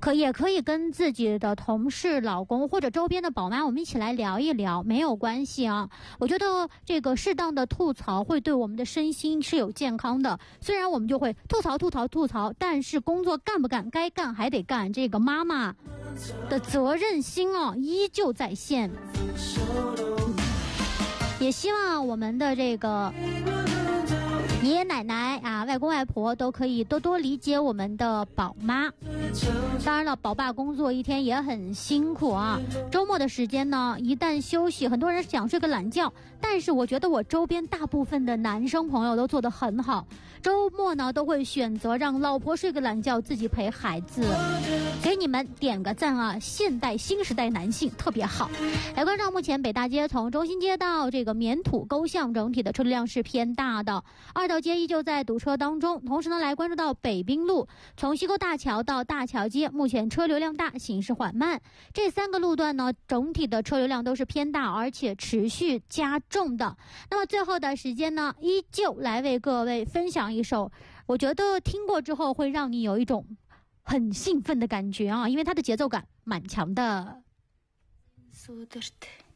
也可以跟自己的同事、老公或者周边的宝妈，我们一起来聊一聊，没有关系啊。我觉得这个适当的吐槽会对我们的身心是有健康的。虽然我们就会吐槽，但是工作干不干，该干还得干。这个妈妈的责任心啊，依旧在线。也希望我们的这个爷爷奶奶啊、外公外婆都可以多多理解我们的宝妈。当然了，宝爸工作一天也很辛苦啊。周末的时间呢，一旦休息，很多人想睡个懒觉，但是我觉得我周边大部分的男生朋友都做得很好。周末呢，都会选择让老婆睡个懒觉，自己陪孩子。给你们点个赞啊！现代新时代男性特别好。来关照目前北大街从中心街到这个棉土沟巷，整体的车流量是偏大的。二道街依旧在堵车当中。同时呢，来关注到北滨路从西沟大桥到大桥街，目前车流量大，行驶缓慢。这3个路段呢，整体的车流量都是偏大，而且持续加重的。那么最后的时间呢，依旧来为各位分享一首，我觉得听过之后会让你有一种很兴奋的感觉啊，因为它的节奏感蛮强的。